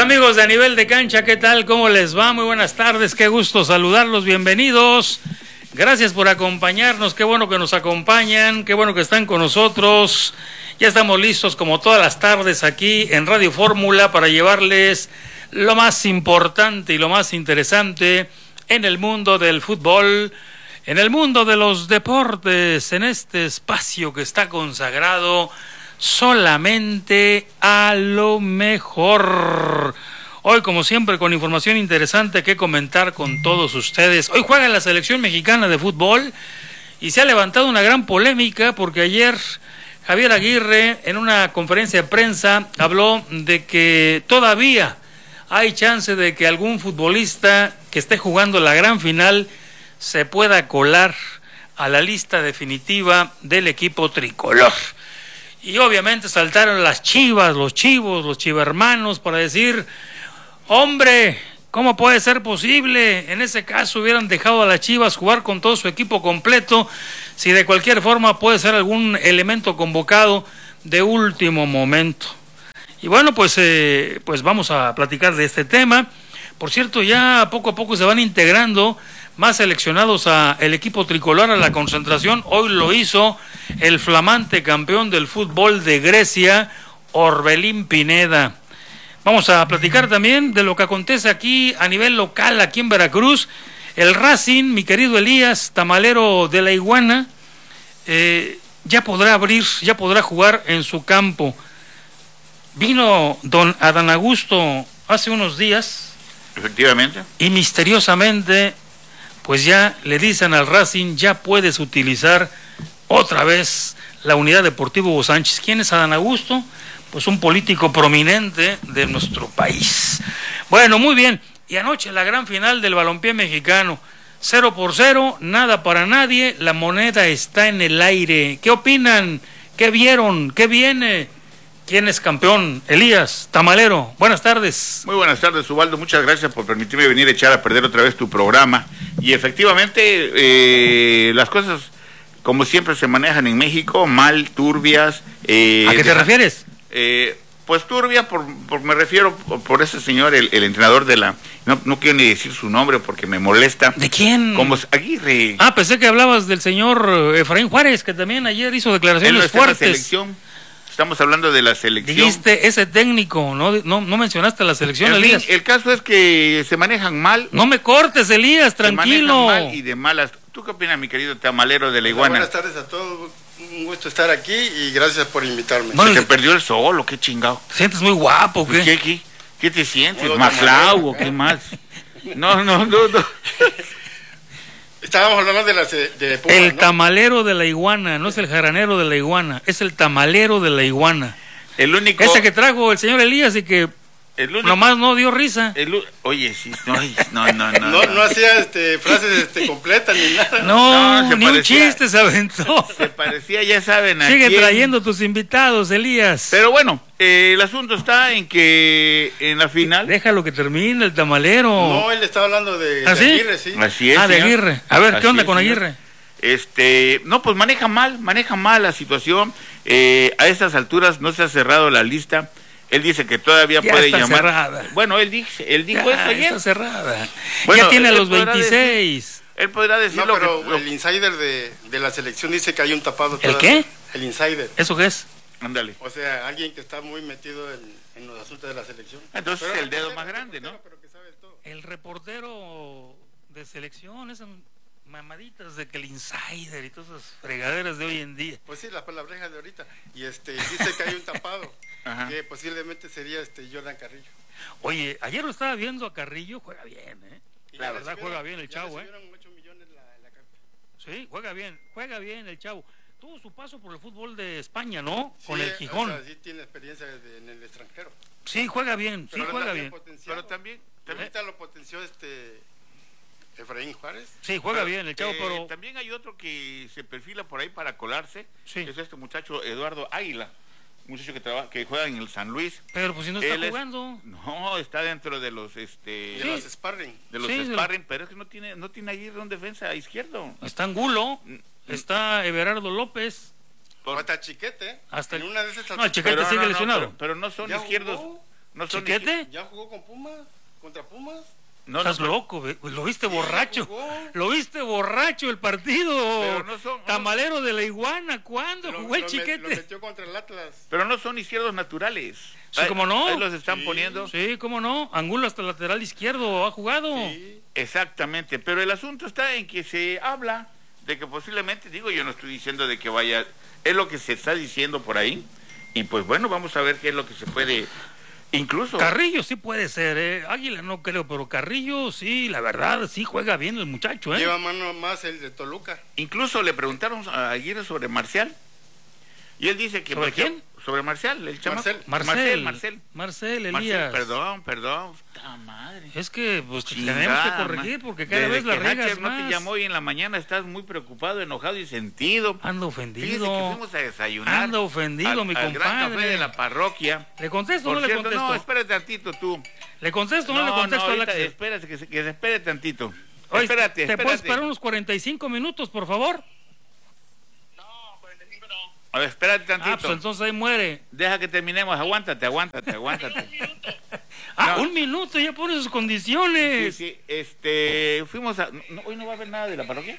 Amigos de A Nivel de Cancha, ¿qué tal? ¿Cómo les va? Muy buenas tardes, qué gusto saludarlos, bienvenidos. Gracias por acompañarnos, qué bueno que nos acompañan, qué bueno que están con nosotros. Ya estamos listos como todas las tardes aquí en Radio Fórmula para llevarles lo más importante y lo más interesante en el mundo del fútbol, en el mundo de los deportes, en este espacio que está consagrado solamente a lo mejor. Hoy, como siempre, con información interesante que comentar con todos ustedes. Hoy juega la selección mexicana de fútbol y se ha levantado una gran polémica porque ayer Javier Aguirre, en una conferencia de prensa, habló de que todavía hay chance de que algún futbolista que esté jugando la gran final se pueda colar a la lista definitiva del equipo tricolor. Y obviamente saltaron las chivas, los chivos, los chivermanos para decir, hombre, ¿cómo puede ser posible? En ese caso hubieran dejado a las chivas jugar con todo su equipo completo, si de cualquier forma puede ser algún elemento convocado de último momento. Y bueno, pues vamos a platicar de este tema. Por cierto, ya poco a poco se van integrando más seleccionados a el equipo tricolor a la concentración. Hoy lo hizo el flamante campeón del fútbol de Grecia, Orbelín Pineda. Vamos a platicar también de lo que acontece aquí a nivel local, aquí en Veracruz. El Racing, mi querido Elías, tamalero de la Iguana, ya podrá jugar en su campo. Vino don Adán Augusto hace unos días. Efectivamente. Y misteriosamente, pues ya le dicen al Racing, ya puedes utilizar otra vez la unidad deportiva Hugo Sánchez. ¿Quién es Adán Augusto? Pues un político prominente de nuestro país. Bueno, muy bien. Y anoche la gran final del balompié mexicano. 0-0, nada para nadie, la moneda está en el aire. ¿Qué opinan? ¿Qué vieron? ¿Qué viene? ¿Quién es campeón? Elías, tamalero, buenas tardes. Muy buenas tardes, Ubaldo, muchas gracias por permitirme venir a echar a perder otra vez tu programa. Y efectivamente, las cosas, como siempre, se manejan en México, mal, turbias. ¿A qué te refieres? Pues turbia, me refiero por ese señor, el entrenador de la... No quiero ni decir su nombre porque me molesta. ¿De quién? Como Aguirre. Ah, pensé que hablabas del señor Efraín Juárez, que también ayer hizo declaraciones fuertes. En la selección. Estamos hablando de la selección. Dijiste ese técnico, no mencionaste la selección, en Elías. Fin, el caso es que se manejan mal. No me cortes, Elías, tranquilo. Se manejan mal y de malas. ¿Tú qué opinas, mi querido tamalero de la Iguana? Buenas tardes a todos, un gusto estar aquí y gracias por invitarme. ¿Se te perdió el sol o qué chingado? ¿Te sientes muy guapo, qué? ¿Qué te sientes? ¿Maclau o qué más? No. Estábamos hablando de Puma, el tamalero de la Iguana, no es el jaranero de la Iguana, es el tamalero de la Iguana. El único... Ese que trajo el señor Elías y que nomás no dio risa. Oye, sí, no. No hacía frases completas ni nada. No, ni un chiste se aventó. Se parecía, ya saben, a Sigue quién. trayendo tus invitados, Elías. Pero bueno, el asunto está en que en la final... Déjalo que termine el tamalero. No, él estaba hablando de Aguirre, sí. Así es, de Aguirre. A ver, ¿qué onda con Aguirre? No, pues maneja mal la situación. A estas alturas no se ha cerrado la lista. Él dice que todavía ya puede está llamar. Cerrada. Bueno, él dijo eso ayer. Está cerrada. Bueno, ya tiene a los 26. Él podrá decir no, pero el insider de la selección dice que hay un tapado. ¿El qué? El insider. ¿Eso qué es? Ándale. O sea, alguien que está muy metido en los asuntos de la selección. Entonces el dedo más grande, ¿no? Pero que sabe todo. El reportero de selección, esas mamaditas de que el insider y todas esas fregaderas de hoy en día. Pues sí, las palabrejas de ahorita. Y dice que hay un tapado. Que posiblemente sería Jordan Carrillo. Oye, ayer lo estaba viendo a Carrillo, juega bien, La verdad juega bien el chavo, 8 millones la carta. Sí, juega bien el chavo. Tuvo su paso por el fútbol de España, ¿no? Sí, con el Gijón. O sea, sí tiene experiencia en el extranjero. Sí, juega bien, pero juega bien. Pero también ahorita lo potenció Efraín Juárez. Sí, juega bien el chavo, pero también hay otro que se perfila por ahí para colarse. Sí. Es este muchacho Eduardo Águila. Un muchacho que juega en el San Luis. Pero pues si no está jugando. No, está dentro de los de los sparring. De los sparring, pero es que no tiene Aguirre un defensa izquierdo. Está Angulo, está Everardo López. Hasta Chiquete. Hasta en una de esas no, el Chiquete sigue lesionado. Pero no son izquierdos. No son ¿Chiquete? ¿Ya jugó con Pumas? ¿Contra Pumas? No, Estás no, loco, lo viste borracho. jugó. Lo viste borracho el partido. Pero no son- Tamalero de la Iguana, ¿cuándo jugó el Lo Chiquete? metió contra el Atlas. pero no son izquierdos naturales. Sí, ¿cómo no? Ahí los están Sí. poniendo. Sí, cómo no. Angulo hasta lateral izquierdo ha jugado. Sí. Exactamente, pero el asunto está en que se habla de que posiblemente, digo, yo no estoy diciendo de que vaya, es lo que se está diciendo por ahí, y pues bueno, vamos a ver qué es lo que se puede, incluso... Carrillo sí puede ser, Águila no creo, pero Carrillo sí, la verdad, sí juega bien el muchacho, Lleva mano más el de Toluca. Incluso le preguntaron a Aguirre sobre Marcial, y él dice que... ¿Sobre quién? Sobre Marcial, el chamaco. Marcel Elías. Perdón, puta madre. Es que pues Chingada, tenemos que corregir porque cada desde vez la que riegas Hacher no más. te llamó hoy en la mañana, estás muy preocupado, enojado y sentido. Ando Fíjese ofendido. que fuimos a desayunar. Ando ofendido, mi al Gran Café compadre. de la parroquia. ¿Le contesto o Por no le cierto, contesto? no, espérate tantito tú. ¿Le contesto o no le contesto a ahorita, Axel? espérate, que se espere tantito. Oye, espérate, ¿te puedes esperar unos 45 minutos, por favor? A ver, espérate tantito. Ah, pues entonces ahí muere. Deja que terminemos, aguántate. No. Un minuto, ya pone sus Sí, condiciones. sí, fuimos a... ¿Hoy no va a haber nada de la parroquia?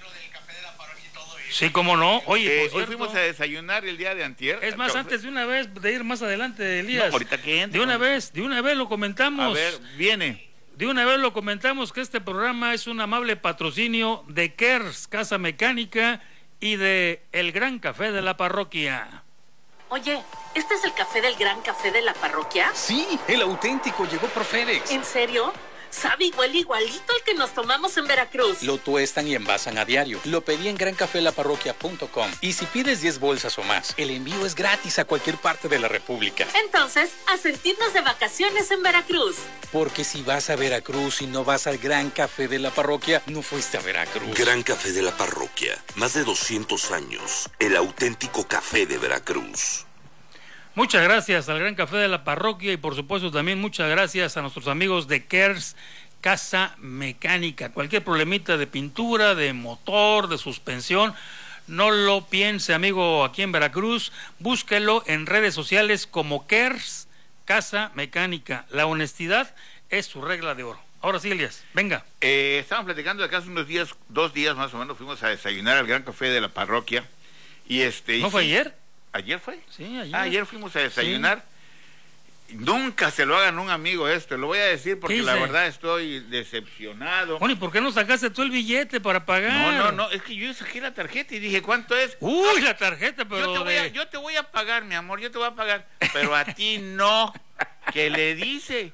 Sí, cómo no. Oye, por Hoy cierto, fuimos a desayunar el día de antier. es más, antes de una vez, de ir más adelante, Elías. No, ahorita que entre. De una vez lo comentamos. A ver, viene. De una vez lo comentamos que este programa es un amable patrocinio de Kers, Casa Mecánica, y de El Gran Café de la Parroquia. Oye, ¿este es el café del Gran Café de la Parroquia? Sí, el auténtico llegó por FedEx. ¿En serio? Sabe igualito al que nos tomamos en Veracruz. Lo tuestan y envasan a diario. Lo pedí en grancafelapαρroquia.com. Y si pides 10 bolsas o más, el envío es gratis a cualquier parte de la República. Entonces, a sentirnos de vacaciones en Veracruz. Porque si vas a Veracruz y no vas al Gran Café de la Parroquia, no fuiste a Veracruz. Gran Café de la Parroquia, más de 200 años, el auténtico café de Veracruz. Muchas gracias al Gran Café de la Parroquia y por supuesto también muchas gracias a nuestros amigos de Kers Casa Mecánica. Cualquier problemita de pintura, de motor, de suspensión, no lo piense, amigo, aquí en Veracruz. Búsquelo en redes sociales como Kers Casa Mecánica. La honestidad es su regla de oro. Ahora sí, Elías, venga. Estábamos platicando de acá hace unos días, 2 días más o menos, fuimos a desayunar al Gran Café de la Parroquia. Y ¿No fue ayer? ¿Ayer fue? Sí, ayer. Ayer fuimos a desayunar. Sí. Nunca se lo hagan a un amigo esto, lo voy a decir porque la verdad estoy decepcionado. Bueno, ¿y por qué no sacaste tú el billete para pagar? No, es que yo saqué la tarjeta y dije, ¿cuánto es? Uy, la tarjeta, pero yo te voy a pagar, mi amor, yo te voy a pagar, pero a ti no, que le dice...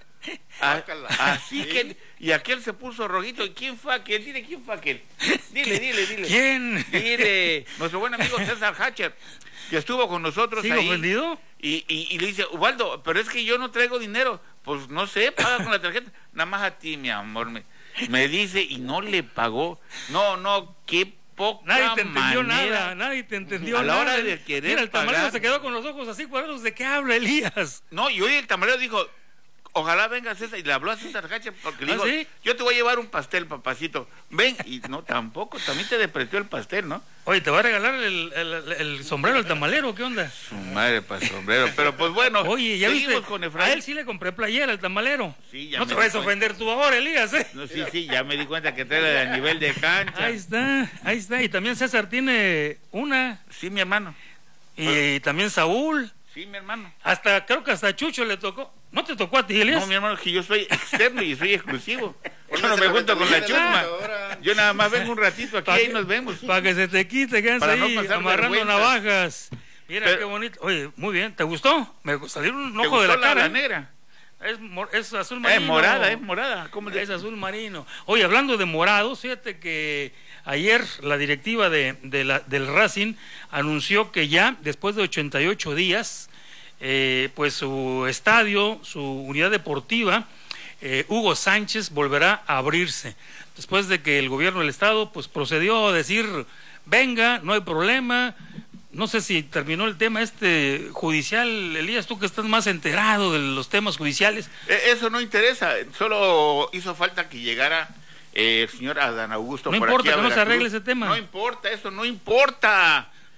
Así que, y aquel se puso rojito. ¿Y quién fue aquel? Dile quién fue aquel. Dile. ¿Quién? Dile, nuestro buen amigo César Hacher, que estuvo con nosotros ahí. ¿Ofendido? Y le dice, Ubaldo, pero es que yo no traigo dinero. Pues no sé, paga con la tarjeta. Nada más a ti, mi amor. Me dice, y no le pagó. No, qué poca Nadie te entendió manera. nadie te entendió a la nada. hora de querer Mira, el tamalero pagar. se quedó con los ojos así cuadrados. ¿De qué habla Elías? No, y hoy el tamalero dijo, ojalá venga César, y le habló a César Hacher porque le dijo, ¿sí? Yo te voy a llevar un pastel, papacito, ven, y no, tampoco, también te depreció el pastel, ¿no? Oye, ¿te va a regalar el sombrero al tamalero? ¿Qué onda? Su madre para sombrero, pero pues bueno, oye, ya seguimos viste, con Efraín. a él sí le compré playera al tamalero. Sí, ya no te vayas a ofender tú ahora, Elías, ¿eh? No, sí, ya me di cuenta que trae la de nivel de cancha. Ahí está, y también César tiene una. Sí, mi hermano. Y también Saúl. Sí, mi hermano. Creo que hasta Chucho le tocó. ¿No te tocó a ti, Elías? No, mi hermano, que yo soy externo y soy exclusivo. Yo no me junto con la chusma. Yo nada más vengo un ratito aquí y nos vemos. Para que se te quite, quedas Para ahí no pasar amarrando vergüenza. navajas. Mira qué bonito. Oye, muy bien, ¿te gustó? Me salieron un ojo de la cara. La negra? Es azul marino. Es morada. ¿Cómo es azul marino. Oye, hablando de morados, fíjate que ayer la directiva del Racing anunció que ya, después de 88 días, pues su estadio, su unidad deportiva, Hugo Sánchez, volverá a abrirse. Después de que el gobierno del estado pues procedió a decir, venga, no hay problema. No sé si terminó el tema judicial, Elías, tú que estás más enterado de los temas judiciales. Eso no interesa, solo hizo falta que llegara el señor Adán Augusto. No por importa aquí a que no se Veracruz. arregle ese tema. No importa, eso no importa.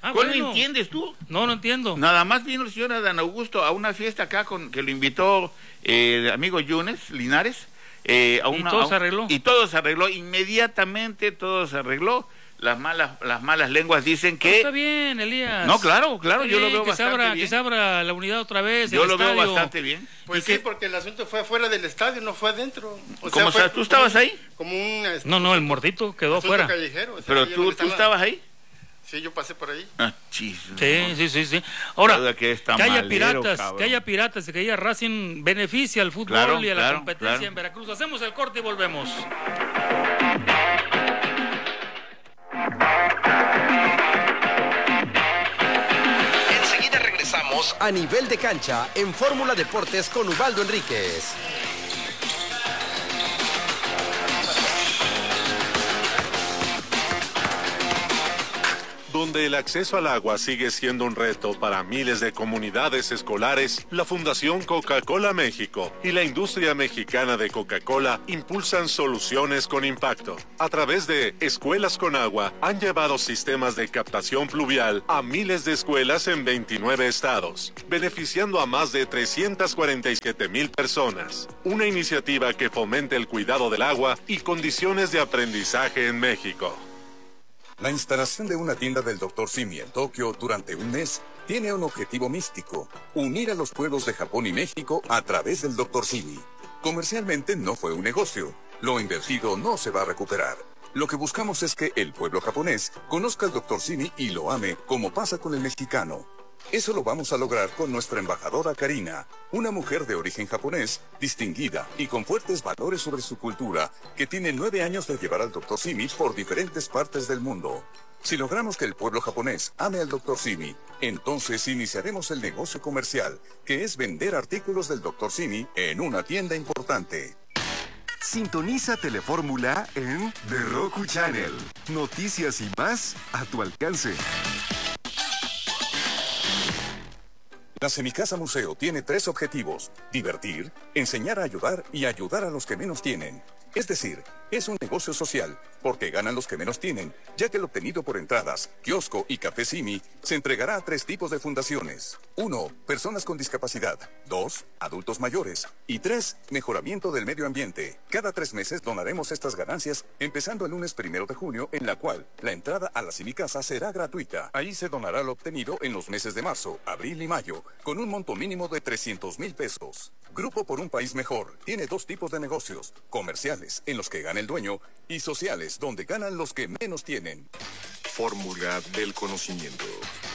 ¿Cuál no entiendes tú? No entiendo. Nada más vino el señor Adán Augusto a una fiesta acá que lo invitó el amigo Yunes Linares. ¿Y todo se arregló? Y todo se arregló, inmediatamente todo se arregló. Las malas lenguas dicen que... Pero está bien, Elías. No, claro, yo lo veo bastante bien. Que se abra la unidad otra vez, yo lo veo bastante bien. Pues sí, porque el asunto fue afuera del estadio, no fue adentro. ¿Tú estabas ahí? Como un... No, el muertito quedó afuera. Callejero, pero tú estabas ahí. Sí, yo pasé por ahí. Sí. Ahora, que haya piratas y que haya Racing beneficia al fútbol y a la competencia en Veracruz. Hacemos el corte y volvemos. Enseguida regresamos a Nivel de Cancha en Fórmula Deportes con Ubaldo Enríquez. Donde el acceso al agua sigue siendo un reto para miles de comunidades escolares, la Fundación Coca-Cola México y la industria mexicana de Coca-Cola impulsan soluciones con impacto. A través de Escuelas con Agua, han llevado sistemas de captación pluvial a miles de escuelas en 29 estados, beneficiando a más de 347,000 personas. Una iniciativa que fomenta el cuidado del agua y condiciones de aprendizaje en México. La instalación de una tienda del Dr. Simi en Tokio durante un mes tiene un objetivo místico: unir a los pueblos de Japón y México a través del Dr. Simi. Comercialmente no fue un negocio. Lo invertido no se va a recuperar. Lo que buscamos es que el pueblo japonés conozca al Dr. Simi y lo ame, como pasa con el mexicano. Eso lo vamos a lograr con nuestra embajadora Karina, una mujer de origen japonés, distinguida y con fuertes valores sobre su cultura, que tiene 9 años de llevar al Dr. Simi por diferentes partes del mundo. Si logramos que el pueblo japonés ame al Dr. Simi, entonces iniciaremos el negocio comercial, que es vender artículos del Dr. Simi en una tienda importante. Sintoniza Telefórmula en The Roku Channel. Noticias y más a tu alcance. La Semicasa Museo tiene 3 objetivos: divertir, enseñar a ayudar y ayudar a los que menos tienen. Es decir, es un negocio social, porque ganan los que menos tienen, ya que el obtenido por entradas, kiosco y café Simi se entregará a 3 tipos de fundaciones. 1. Personas con discapacidad. 2. Adultos mayores. Y 3. Mejoramiento del medio ambiente. Cada 3 meses donaremos estas ganancias, empezando el lunes 1 de junio, en la cual la entrada a la Semicasa será gratuita. Ahí se donará lo obtenido en los meses de marzo, abril y mayo, con un monto mínimo de 300,000 pesos. Grupo por un País Mejor tiene 2 tipos de negocios: comerciales, en los que gana el dueño, y sociales, donde ganan los que menos tienen. Fórmula del conocimiento.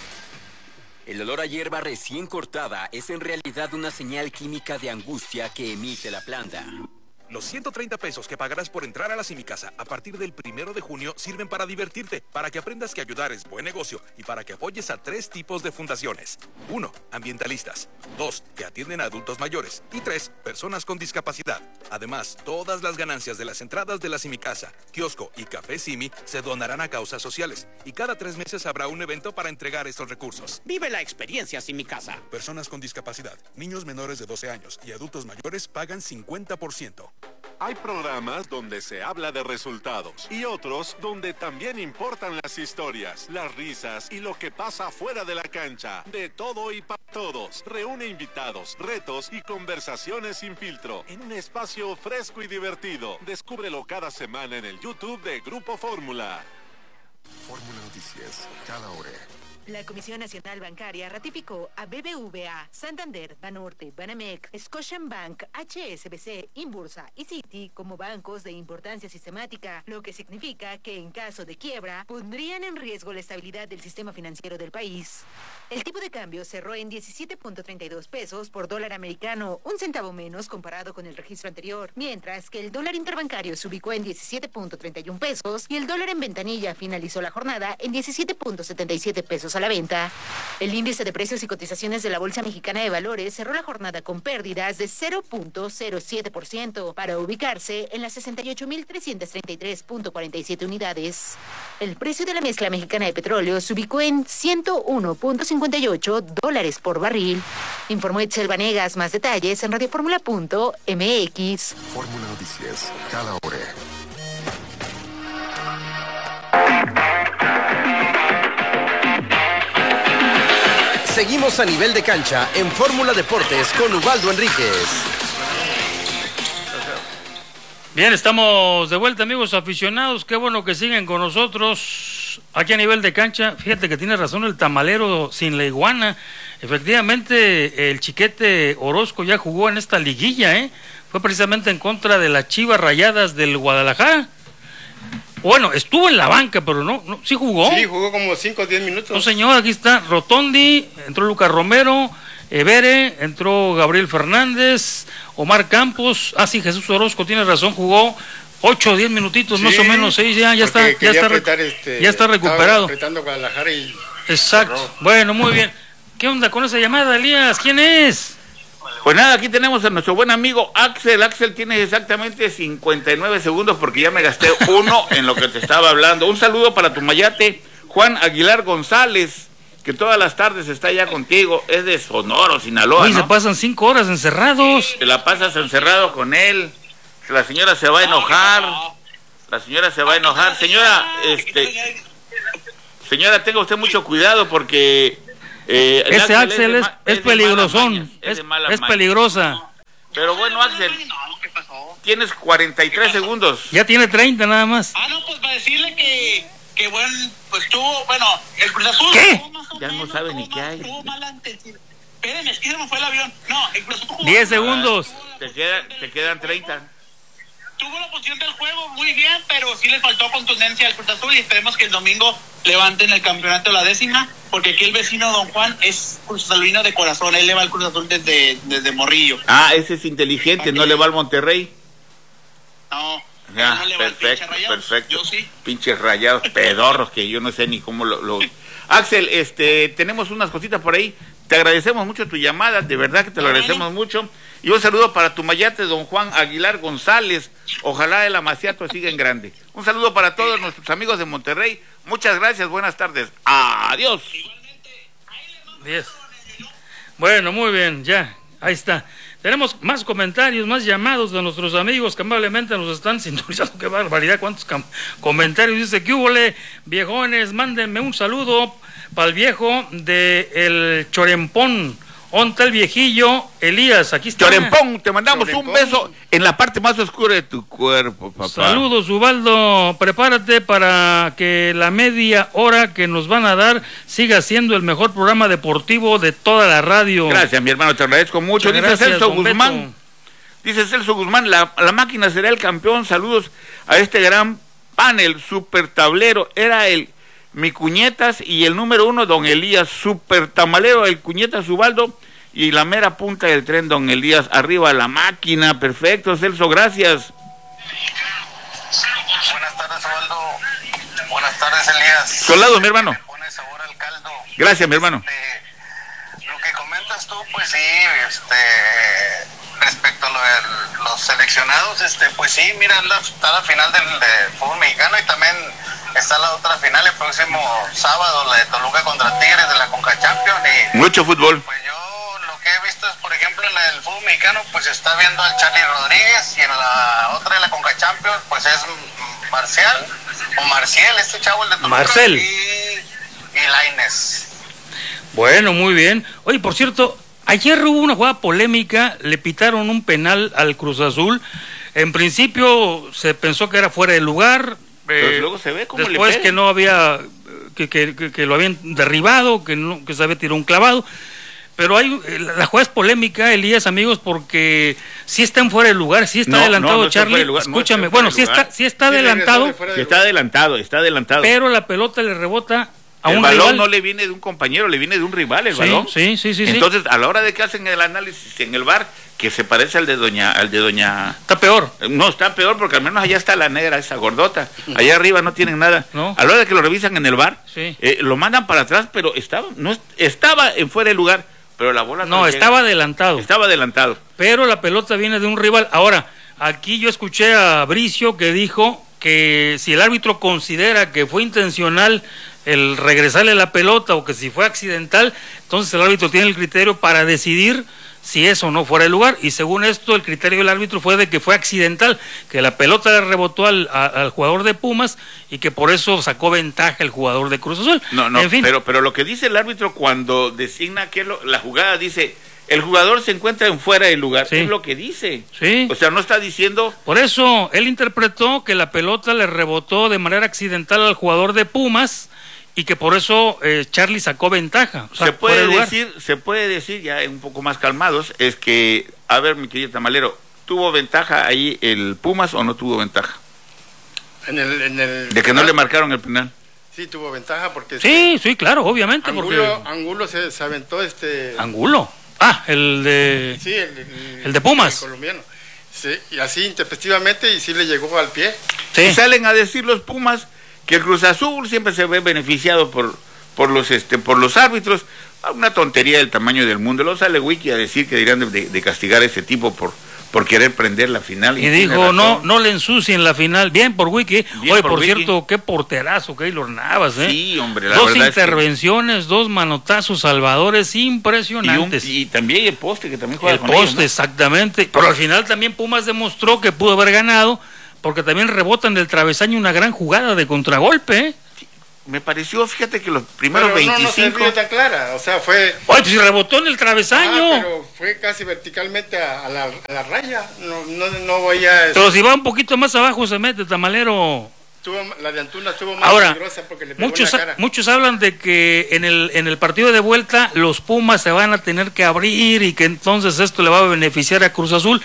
El olor a hierba recién cortada es en realidad una señal química de angustia que emite la planta. Los 130 pesos que pagarás por entrar a la Semicasa a partir del 1 de junio sirven para divertirte, para que aprendas que ayudar es buen negocio y para que apoyes a 3 tipos de fundaciones. 1. Ambientalistas. 2. Que atienden a adultos mayores. Y 3. Personas con discapacidad. Además, todas las ganancias de las entradas de la Semicasa, kiosco y café Simi se donarán a causas sociales. Y cada 3 meses habrá un evento para entregar estos recursos. Vive la experiencia Semicasa. Personas con discapacidad, niños menores de 12 años y adultos mayores pagan 50%. Hay programas donde se habla de resultados y otros donde también importan las historias, las risas y lo que pasa fuera de la cancha. De todo y para todos. Reúne invitados, retos y conversaciones sin filtro en un espacio fresco y divertido. Descúbrelo cada semana en el YouTube de Grupo Fórmula. Fórmula Noticias, cada hora. La Comisión Nacional Bancaria ratificó a BBVA, Santander, Banorte, Banamex, Scotiabank, HSBC, Inbursa y Citi como bancos de importancia sistemática, lo que significa que en caso de quiebra pondrían en riesgo la estabilidad del sistema financiero del país. El tipo de cambio cerró en 17.32 pesos por dólar americano, un centavo menos comparado con el registro anterior, mientras que el dólar interbancario se ubicó en 17.31 pesos y el dólar en ventanilla finalizó la jornada en 17.77 pesos a la venta. El índice de precios y cotizaciones de la Bolsa Mexicana de Valores cerró la jornada con pérdidas de 0.07% para ubicarse en las 68.333.47 unidades. El precio de la mezcla mexicana de petróleo se ubicó en $101.58 por barril. Informó Etzel Vanegas. Más detalles en radioformula.mx. Fórmula Noticias, cada hora. Seguimos a nivel de cancha en Fórmula Deportes con Ubaldo Enríquez. Bien, estamos de vuelta, amigos aficionados. Qué bueno que siguen con nosotros aquí a nivel de cancha. Fíjate que tiene razón el tamalero sin la iguana. Efectivamente, el Chiquete Orozco ya jugó en esta liguilla, Fue precisamente en contra de las Chivas Rayadas del Guadalajara. Bueno, estuvo en la banca, pero no, ¿sí jugó? Sí, jugó como 5 o 10 minutos. No, señor, aquí está Rotondi, entró Lucas Romero, Evere, entró Gabriel Fernández, Omar Campos, sí, Jesús Orozco, tiene razón, jugó 8 o 10 minutitos, sí, más o menos, 6, ya está recuperado. Apretando Guadalajara y... Exacto, cerró. Bueno, muy bien. ¿Qué onda con esa llamada, Elías? ¿Quién es? Pues nada, aquí tenemos a nuestro buen amigo Axel. Axel tiene exactamente 59 segundos porque ya me gasté uno en lo que te estaba hablando. Un saludo para tu mayate, Juan Aguilar González, que todas las tardes está allá contigo. Es de Sonora, Sinaloa, Uy, ¿no? Se pasan 5 horas encerrados. Te la pasas encerrado con él. La señora se va a enojar. La señora se va a enojar. Señora, tenga usted mucho cuidado porque... ese Axel es peligrosón, es peligrosa. Pero bueno, Axel, tienes 43 segundos. Ya tiene 30 nada más. No, pues para decirle que bueno, pues tuvo, el Cruz Azul. ¿Qué? Ya no sabe ni qué hay. Espérenme, es que se me fue el avión. No, el Cruz Azul jugó 10 segundos. Te quedan 30. Tuvo la posición del juego muy bien, pero sí le faltó contundencia al Cruz Azul y esperemos que el domingo levanten el campeonato la 10ª, porque aquí el vecino Don Juan es cruzazulino de corazón, él le va al Cruz Azul desde morrillo. Ese es inteligente, no le va al Monterrey. No, ya, no le va perfecto. Yo sí. Pinches rayados pedorros que yo no sé ni cómo lo... Axel, tenemos unas cositas por ahí. Te agradecemos mucho tu llamada, de verdad que te lo agradecemos mucho. Y un saludo para tu mayate, don Juan Aguilar González. Ojalá el amaciato siga en grande. Un saludo para todos nuestros amigos de Monterrey. Muchas gracias, buenas tardes. Adiós. 10. Bueno, muy bien, ya, ahí está. Tenemos más comentarios, más llamados de nuestros amigos que amablemente nos están sintonizando. Qué barbaridad, cuántos comentarios. Dice, ¿qué hubole, viejones? Mándenme un saludo para el viejo de el Chorempón. ¿Onta el viejillo? Elías, aquí está. Chorempón, te mandamos un beso en la parte más oscura de tu cuerpo, papá. Saludos, Ubaldo. Prepárate para que la media hora que nos van a dar siga siendo el mejor programa deportivo de toda la radio. Gracias, mi hermano, te agradezco mucho. Dice Celso Guzmán. Dice Celso Guzmán, la máquina será el campeón. Saludos a este gran panel, super tablero. Era mi Cuñetas y el número 1, don Elías, super tamalero, el Cuñetas Ubaldo, y la mera punta del tren, don Elías, arriba la máquina. Perfecto, Celso, gracias. Buenas tardes, Ubaldo. Buenas tardes, Elías. Soldado, mi hermano. Pone sabor al caldo. Gracias, mi hermano. Lo que comentas tú, pues sí, respecto a lo de los seleccionados, pues sí, mira, está la final del fútbol mexicano y también está la otra final el próximo sábado, la de Toluca contra Tigres de la Conca Champions. Y mucho fútbol. Pues yo lo que he visto es, por ejemplo, en el fútbol mexicano, pues está viendo al Charlie Rodríguez, y en la otra de la Conca Champions, pues es Marcial, este chavo, el de Toluca. Marcel. Y Lainez. Bueno, muy bien. Oye, por cierto, ayer hubo una jugada polémica, le pitaron un penal al Cruz Azul. En principio se pensó que era fuera de lugar. Pero luego se ve como después que no había que lo habían derribado, que se había tirado un clavado. Pero la jugada es polémica, Elías, amigos, porque sí está en fuera de lugar, sí está adelantado Charlie. Escúchame, bueno, sí está adelantado. Sí, está adelantado. Pero la pelota le rebota a un rival. El balón no le viene de un compañero, le viene de un rival el balón. Sí. Entonces, a la hora de que hacen el análisis en el VAR, que se parece al de doña. Está peor. No, está peor porque al menos allá está la negra, esa gordota. Allá arriba no tienen nada. No. A la hora de que lo revisan en el VAR, lo mandan para atrás, pero estaba en fuera de lugar, pero la bola no estaba adelantado. Estaba adelantado. Pero la pelota viene de un rival. Ahora, aquí yo escuché a Bricio que dijo que si el árbitro considera que fue intencional el regresarle la pelota o que si fue accidental, entonces el árbitro tiene el criterio para decidir si eso no fuera el lugar, y según esto el criterio del árbitro fue de que fue accidental, que la pelota le rebotó al jugador de Pumas y que por eso sacó ventaja el jugador de Cruz Azul. No, en fin. pero lo que dice el árbitro cuando designa que la jugada dice, el jugador se encuentra en fuera del lugar, es lo que dice. Sí. O sea, no está diciendo... Por eso, él interpretó que la pelota le rebotó de manera accidental al jugador de Pumas y que por eso Charlie sacó ventaja. O sea, se puede decir, ya un poco más calmados, es que, a ver, mi querido Tamalero, ¿tuvo ventaja ahí el Pumas o no tuvo ventaja? De que no le marcaron el penal. Sí, tuvo ventaja porque... Sí, claro, obviamente. Angulo se aventó ¿Angulo? Ah, el de... Sí, el de Pumas. El colombiano. Sí, y así intempestivamente y sí le llegó al pie. Sí. Y salen a decir los Pumas que el Cruz Azul siempre se ve beneficiado por los árbitros. Una tontería del tamaño del mundo. Luego sale Wiki a decir que dirán de castigar a ese tipo por querer prender la final. Y dijo, no le ensucien la final. Bien por Wiki. Oye, por cierto, qué porterazo, Keylor Navas, ¿eh? Sí, hombre, la dos verdad intervenciones, dos manotazos salvadores impresionantes. Y también el poste, que también juega con ellos, ¿no? poste, exactamente. Pero al final también Pumas demostró que pudo haber ganado, porque también rebotan del travesaño una gran jugada de contragolpe, ¿eh? Me pareció, fíjate que los primeros 25... No se vio tan clara, o sea, fue... Oye, pues rebotó en el travesaño. Pero fue casi verticalmente a la raya, no voy a... Pero si va un poquito más abajo se mete, Tamalero. La de Antuna estuvo más peligrosa porque le pegó en la cara. Muchos hablan de que en el partido de vuelta los Pumas se van a tener que abrir y que entonces esto le va a beneficiar a Cruz Azul.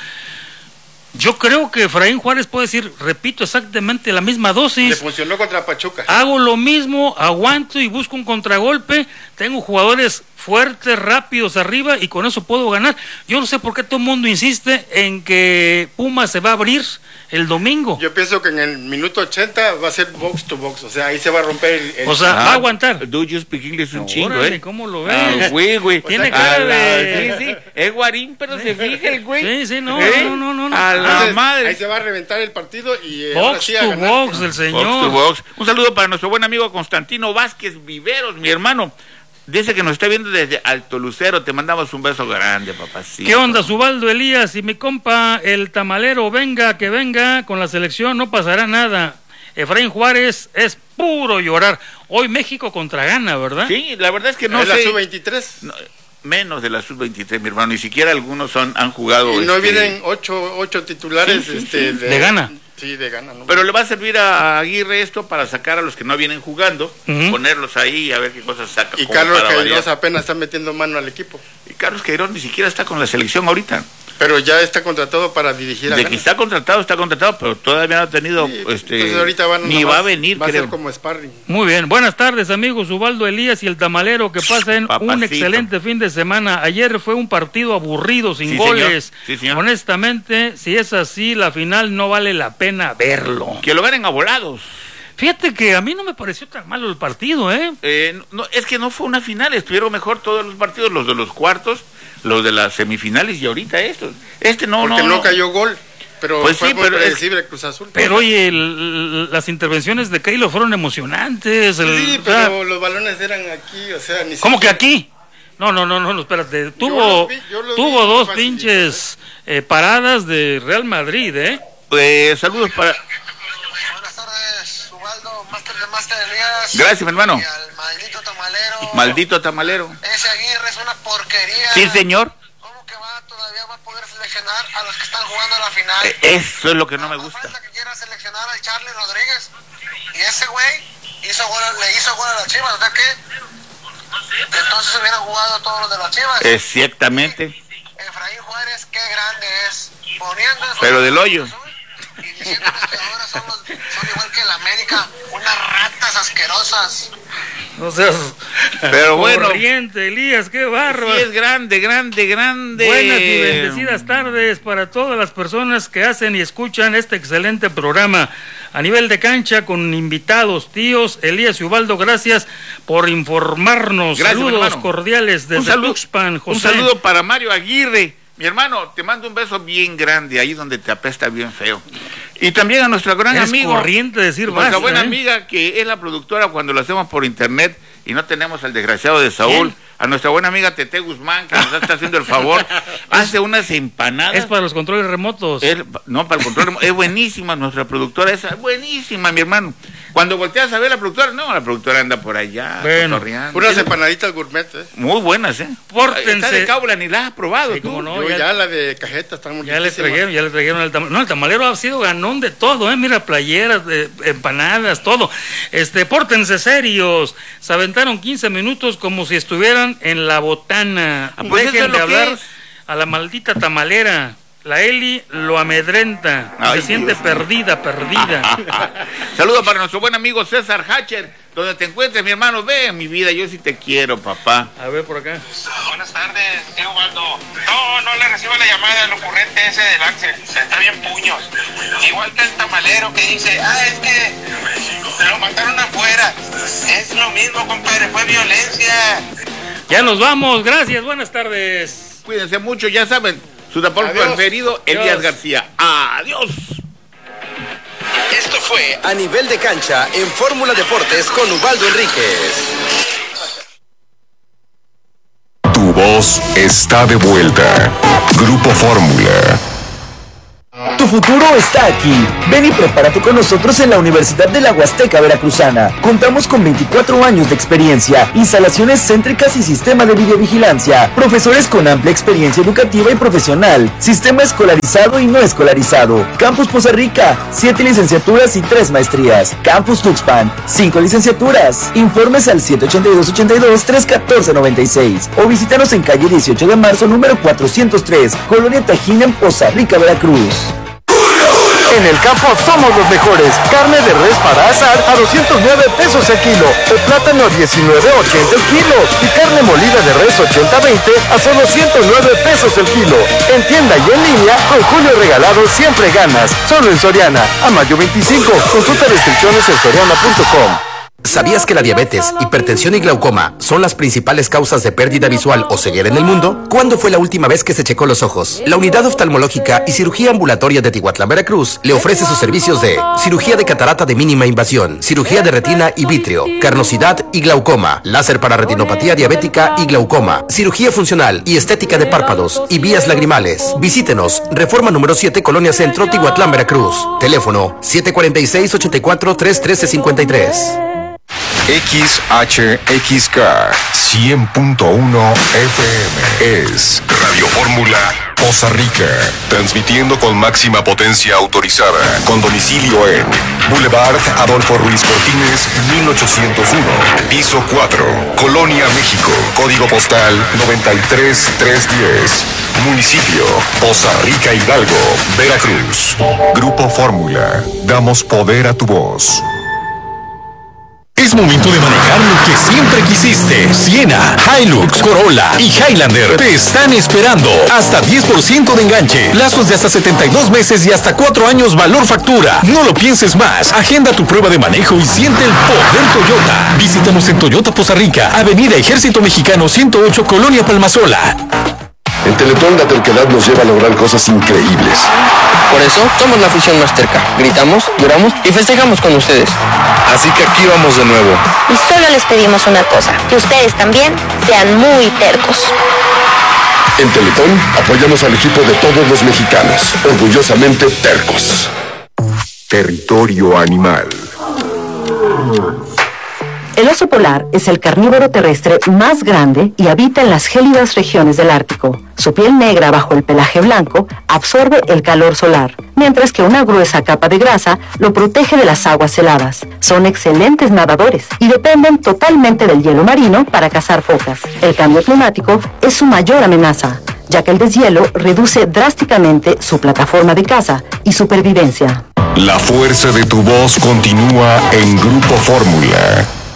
Yo creo que Efraín Juárez puede decir, repito exactamente la misma dosis. Le funcionó contra Pachuca. Hago lo mismo, aguanto y busco un contragolpe. Tengo jugadores fuertes, rápidos arriba y con eso puedo ganar. Yo no sé por qué todo el mundo insiste en que Pumas se va a abrir el domingo. Yo pienso que en el minuto 80 va a ser box to box, o sea, ahí se va a romper el... O sea, va a aguantar. Do you speak English un chingo, órale, ¿cómo lo ves? Güey. Tiene cara de... Sí, es guarín, pero se fija el güey. Sí, no. A la madre. Ahí se va a reventar el partido y... Box to box, el señor. Box to box. Un saludo para nuestro buen amigo Constantino Vázquez Viveros, mi hermano. Dice que nos está viendo desde Alto Lucero. Te mandamos un beso grande, papacito. ¿Qué onda, Ubaldo Elías? Y mi compa, el Tamalero, venga, que venga con la selección, no pasará nada. Efraín Juárez es puro llorar. Hoy México contra Ghana, ¿verdad? Sí, la verdad es que no sé. ¿Es la sub-23? No, menos de la sub-23, mi hermano. Ni siquiera algunos han jugado. Y no vienen ocho titulares de Ghana. Sí, de Ghana. No. Pero le va a servir a Aguirre esto para sacar a los que no vienen jugando, ponerlos ahí y a ver qué cosas saca. Y Carlos Queiroz apenas está metiendo mano al equipo. Y Carlos Queiroz ni siquiera está con la selección ahorita. Pero ya está contratado para dirigir a Ghana. De que está contratado, pero todavía no ha tenido, entonces ahorita ni va a venir, va creo. a ser como sparring. Muy bien, buenas tardes amigos, Ubaldo Elías y el Tamalero, que pasen un excelente fin de semana. Ayer fue un partido aburrido, sin goles. Señor. Sí, señor. Honestamente, si es así, la final no vale la pena verlo. Que lo ganen a volados. Fíjate que a mí no me pareció tan malo el partido, no, es que no fue una final, estuvieron mejor todos los partidos, los de los cuartos, los de las semifinales y ahorita estos. Porque no cayó gol, pero pues fue sí, muy predecible Cruz Azul. Pero oye, las intervenciones de Keylor fueron emocionantes. Pero los balones eran aquí, o sea, ni ¿cómo que aquí? No, espérate. Tuvo dos pinches paradas de Real Madrid, saludos para... Master Elías. Gracias, mi hermano. Y al maldito tamalero. Ese Aguirre es una porquería. Sí, señor. ¿Cómo que todavía va a poder seleccionar a los que están jugando a la final? Eso es lo que no me gusta. Falta que quiera seleccionar al Charlie Rodríguez. Y ese güey le hizo gol a las Chivas, o sea que entonces hubieran jugado todos los de las Chivas. Exactamente. Efraín Juárez, qué grande es. Poniendo pero del hoyo. Y diciéndoles que ahora son igual que el América, unas ratas asquerosas. No seas pero bueno, corriente, Elías, qué bárbaro. Sí, es grande. Buenas y bendecidas tardes para todas las personas que hacen y escuchan este excelente programa a nivel de cancha con invitados, tíos, Elías y Ubaldo, gracias por informarnos. Gracias, saludos cordiales desde Tuxpan, José. Un saludo para Mario Aguirre. Mi hermano, te mando un beso bien grande, ahí donde te apesta bien feo. Y también a nuestra gran amigo, corriente decir nuestra buena amiga, que es la productora cuando lo hacemos por internet, y no tenemos al desgraciado de Saúl. ¿Quién? A nuestra buena amiga Tete Guzmán, que nos está haciendo el favor, hace unas empanadas. Es para los controles remotos. No, para el control remoto. Es buenísima nuestra productora, esa, buenísima, mi hermano. Cuando volteas a ver la productora, no, la productora anda por allá, cotorreando. Unas empanaditas gourmet, Muy buenas, Pórtense. Está de cábula, ni la has probado, Sí, tú. cómo no, ya la de cajeta está muy Ya le trajeron el tamalero. No, el tamalero ha sido ganón de todo, mira, playeras, empanadas, todo. Pórtense serios. Se aventaron 15 minutos como si estuvieran en la botana. Pues eso Dejen es lo de que hablar es. a la maldita tamalera. La Eli lo amedrenta. Ay, se siente Dios mío. perdida. Saludos para nuestro buen amigo César Hatcher, donde te encuentres, mi hermano. Ve, mi vida, yo sí te quiero, papá. A ver, por acá. Buenas tardes, tío Waldo. No le recibo la llamada del ocurrente ese del Axel. Está bien puños. Igual que el tamalero que dice, es que lo mataron afuera. Es lo mismo, compadre, fue violencia. Ya nos vamos, gracias, buenas tardes. Cuídense mucho, ya saben, su deporte preferido, Elías García. Adiós. Esto fue A Nivel de Cancha en Fórmula Deportes con Ubaldo Enríquez. Tu voz está de vuelta. Grupo Fórmula. Tu futuro está aquí. Ven y prepárate con nosotros en la Universidad de la Huasteca Veracruzana. Contamos con 24 años de experiencia, instalaciones céntricas y sistema de videovigilancia, profesores con amplia experiencia educativa y profesional, sistema escolarizado y no escolarizado. Campus Poza Rica, 7 licenciaturas y 3 maestrías. Campus Tuxpan, 5 licenciaturas. Informes al 782-82-314-96 o visítanos en calle 18 de marzo número 403, Colonia Tajín en Poza Rica, Veracruz. En el campo somos los mejores. Carne de res para asar a 209 pesos el kilo. El plátano a 19.80 el kilo. Y carne molida de res 80-20 a solo 109 pesos el kilo. En tienda y en línea, con Julio Regalado siempre ganas. Solo en Soriana. A mayo 25. Consulta restricciones en soriana.com. ¿Sabías que la diabetes, hipertensión y glaucoma son las principales causas de pérdida visual o ceguera en el mundo? ¿Cuándo fue la última vez que se checó los ojos? La Unidad Oftalmológica y Cirugía Ambulatoria de Tihuatlán, Veracruz, le ofrece sus servicios de cirugía de catarata de mínima invasión, cirugía de retina y vítreo, carnosidad y glaucoma, láser para retinopatía diabética y glaucoma, cirugía funcional y estética de párpados y vías lagrimales. Visítenos, Reforma número 7, Colonia Centro, Tihuatlán, Veracruz. Teléfono 746-84-313-53. XHXK 100.1 FM es Radio Fórmula Poza Rica, transmitiendo con máxima potencia autorizada, con domicilio en Boulevard Adolfo Ruiz Cortines, 1801, piso 4, Colonia, México, código postal 93310, municipio Poza Rica, Hidalgo, Veracruz. Grupo Fórmula, damos poder a tu voz. Es momento de manejar lo que siempre quisiste. Siena, Hilux, Corolla y Highlander te están esperando. Hasta 10% de enganche, plazos de hasta 72 meses y hasta 4 años valor factura. No lo pienses más. Agenda tu prueba de manejo y siente el poder Toyota. Visítanos en Toyota Poza Rica, Avenida Ejército Mexicano 108, Colonia Palmasola. En Teletón la terquedad nos lleva a lograr cosas increíbles. Por eso somos la afición más terca. Gritamos, lloramos y festejamos con ustedes. Así que aquí vamos de nuevo. Y solo les pedimos una cosa, que ustedes también sean muy tercos. En Teletón apoyamos al equipo de todos los mexicanos, orgullosamente tercos. Territorio animal. El oso polar es el carnívoro terrestre más grande y habita en las gélidas regiones del Ártico. Su piel negra bajo el pelaje blanco absorbe el calor solar, mientras que una gruesa capa de grasa lo protege de las aguas heladas. Son excelentes nadadores y dependen totalmente del hielo marino para cazar focas. El cambio climático es su mayor amenaza, ya que el deshielo reduce drásticamente su plataforma de caza y supervivencia. La fuerza de tu voz continúa en Grupo Fórmula.